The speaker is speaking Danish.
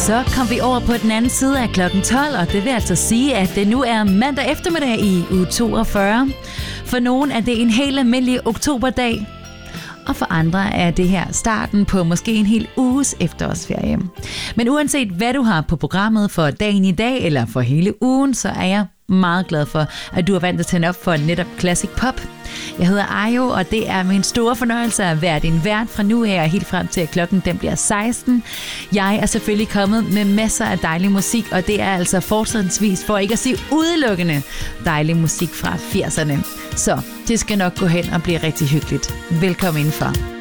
Så kom vi over på den anden side af klokken 12, og det vil altså sige, at det nu er mandag eftermiddag i uge 42. For nogen er det en helt almindelig oktoberdag, og for andre er det her starten på måske en hel uges efterårsferie. Men uanset hvad du har på programmet for dagen i dag eller for hele ugen, så er jeg meget glad for, at du har valgt at tænde op for netop Classic Pop. Jeg hedder Ayo, og det er min store fornøjelse at være din vært fra nu af og helt frem til, at klokken den bliver 16. Jeg er selvfølgelig kommet med masser af dejlig musik, og det er altså fortrinsvis, for ikke at sige udelukkende, dejlig musik fra 80'erne. Så det skal nok gå hen og blive rigtig hyggeligt. Velkommen indenfor.